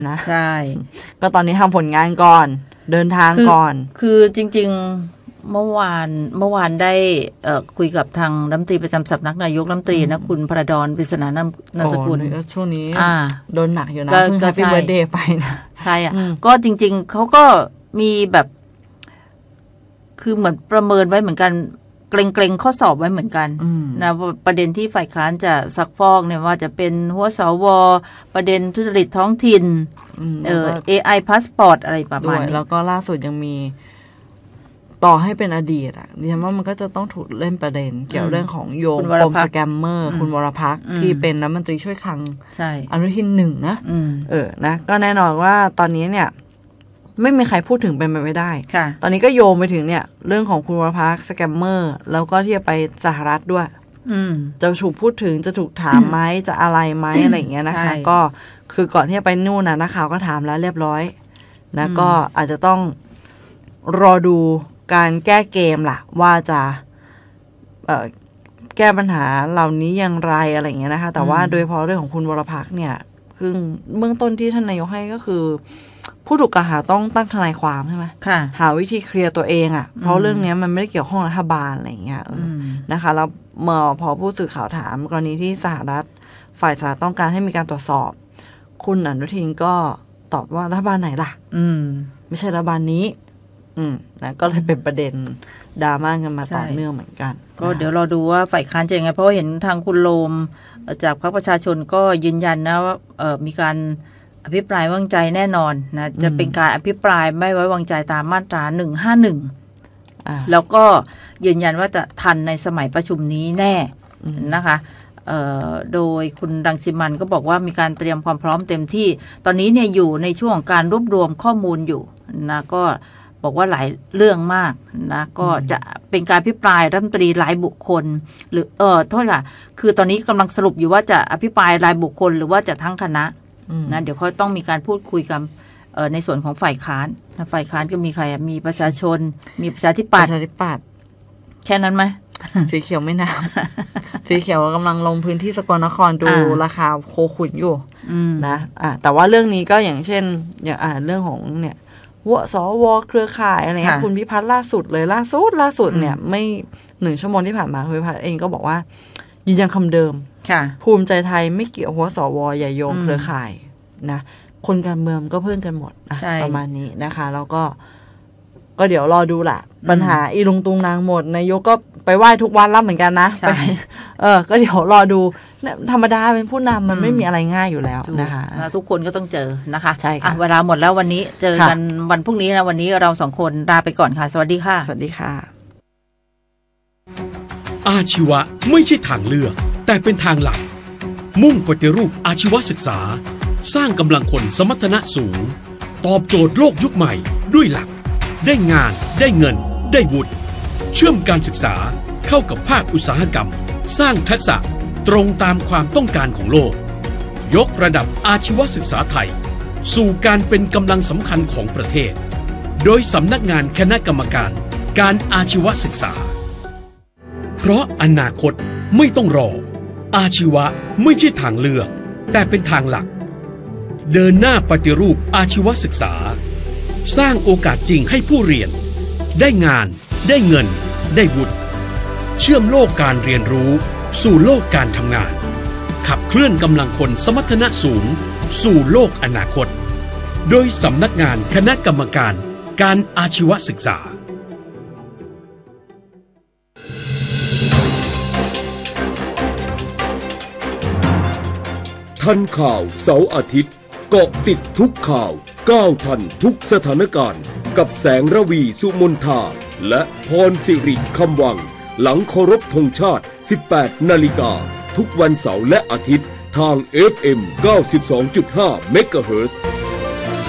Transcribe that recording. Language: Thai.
นะใช่ก็ตอนนี้ทำผลงานก่อนเดินทางก่อนคือจริงๆเมื่อวานได้คุยกับทางรัฐมนตรีประจำสำนักนายกรัฐมนตรีนะคุณพระดอนปริศนานามสกุลช่วงนี้โดนหนักอยู่นะเพิ่งแฮปปี้เบิร์ธเดย์ไปนะใช่ก็จริงๆเขาก็มีแบบคือเหมือนประเมินไว้เหมือนกันเกรงข้อสอบไว้เหมือนกันนะประเด็นที่ฝ่ายค้านจะซักฟอกเนี่ยว่าจะเป็นหัวสวประเด็นทุจริตท้องถิ่นAI พาสปอร์ตอะไรประมาณนี้แล้วก็ล่าสุดยังมีต่อให้เป็นอดีตดิฉันว่ามันก็จะต้องถูกเล่นประเด็นเกี่ยวเรื่องของโยงปมสแกมเมอร์คุณวรพักษ์ที่เป็นรัฐมนตรีช่วยคลังอนุทิน1นะนะก็แน่นอนว่าตอนนี้เนี่ยไม่มีใครพูดถึงเป็นไปไม่ได้ตอนนี้ก็โยงไปถึงเนี่ยเรื่องของคุณวรพักษ์สแกมเมอร์แล้วก็ที่จะไปสหรัฐด้วยจะถูกพูดถึงจะถูกถามไหมจะอะไรไหมอะไรอย่างเงี้ยนะคะก็คือก่อนที่จะไปนู่นนะนักข่าวก็ถามแล้วเรียบร้อยนะก็อาจจะต้องรอดูการแก้เกมล่ะว่าจะแก้ปัญหาเหล่านี้อย่างไรอะไรอย่างเงี้ยนะคะแต่ว่าโดยเฉพาะเรื่องของคุณวรพักษ์เนี่ยคือเบื้องต้นที่ท่านนายกให้ก็คือผู้ถูกกล่าวหาต้องตั้งทนายความใช่ไหมหาวิธีเคลียร์ตัวเองเพราะเรื่องนี้มันไม่ได้เกี่ยวข้องรัฐบาลอะไรอย่างเงี้ยนะคะแล้วพอผู้สื่อข่าวถามกรณีที่สหรัฐฝ่ายสหรัฐต้องการให้มีการตรวจสอบคุณอนุทินก็ตอบว่ารัฐบาลไหนล่ะไม่ใช่รัฐบาลนี้นะก็เลยเป็นประเด็นดราม่ากันมาต่อเนื่องเหมือนกันก็เดี๋ยวเราดูว่าฝ่ายค้านจะยังไงเพราะเห็นทางคุณโลมจากพรรคประชาชนก็ยืนยันนะว่ามีการอภิปรายไว้วางใจแน่นอนนะจะเป็นการอภิปรายไม่ไว้วางใจตามมาตรา151แล้วก็ยืนยันว่าจะทันในสมัยประชุมนี้แน่นะคะโดยคุณรังสิมันก็บอกว่ามีการเตรียมความพร้อมเต็มที่ตอนนี้เนี่ยอยู่ในช่วงของการรวบรวมข้อมูลอยู่นะก็บอกว่าหลายเรื่องมากนะก็จะเป็นการอภิปรายรัฐมนตรีรายบุคคลหรือโทษค่ะคือตอนนี้กำลังสรุปอยู่ว่าจะอภิปรายรายบุคคลหรือว่าจะทั้งคณะนะเดี๋ยวเขาต้องมีการพูดคุยกันในส่วนของฝ่ายค้านฝ่ายค้านก็มีใครมีประชาชนมีประชาธิปัตย์แค่นั้นไหมสีเขียวไม่นานสีเขียวกำลังลงพื้นที่สกลนครดูราคาโคขุนอยู่นะแต่ว่าเรื่องนี้ก็อย่างเช่นอย่างเรื่องของเนี่ยหัวสวเครือข่ายอะไรเงี้ยคุณพิพัฒน์ล่าสุดเนี่ยไม่1 ชั่วโมงที่ผ่านมาคุณพิพัฒน์เองก็บอกว่ายืนยันคำเดิมภูมิใจไทยไม่เกี่ยวหัวสวอย่าโยงเครือข่ายนะคนการเมืองก็เพื่อนกันหมดประมาณนี้นะคะแล้วก็เดี๋ยวรอดูแหละปัญหาอีลุงตุงนางหมดนายกก็ไปไหว้ทุกวันแล้วเหมือนกันนะก็เดี๋ยวรอดูธรรมดาเป็นผู้นำมันไม่มีอะไรง่ายอยู่แล้วนะคะทุกคนก็ต้องเจอนะคะใช่ค่ะเวลาหมดแล้ววันนี้เจอกันวันพรุ่งนี้นะวันนี้เรา2 คนลาไปก่อนค่ะสวัสดีค่ะสวัสดีค่ะอาชีวะไม่ใช่ทางเลือกแต่เป็นทางหลักมุ่งปฏิรูปอาชีวศึกษาสร้างกำลังคนสมรรถนะสูงตอบโจทย์โลกยุคใหม่ด้วยหลักได้งานได้เงินได้วุฒิเชื่อมการศึกษาเข้ากับภาคอุตสาหกรรมสร้างทักษะตรงตามความต้องการของโลกยกระดับอาชีวศึกษาไทยสู่การเป็นกำลังสำคัญของประเทศโดยสำนักงานคณะกรรมการอาชีวศึกษาเพราะอนาคตไม่ต้องรออาชีวะไม่ใช่ทางเลือกแต่เป็นทางหลักเดินหน้าปฏิรูปอาชีวศึกษาสร้างโอกาสจริงให้ผู้เรียนได้งานได้เงินได้วุฒิเชื่อมโลกการเรียนรู้สู่โลกการทำงานขับเคลื่อนกำลังคนสมรรถนะสูงสู่โลกอนาคตโดยสำนักงานคณะกรรมการอาชีวศึกษาทันข่าวเสาร์อาทิตย์เกาะติดทุกข่าวก้าวทันทุกสถานการณ์กับแสงระวีสุมนทาและพรสิริคำวังหลังเคารพธงชาติ 18 นาฬิกาทุกวันเสาร์และอาทิตย์ทาง FM 92.5 เมกะเฮิรตซ์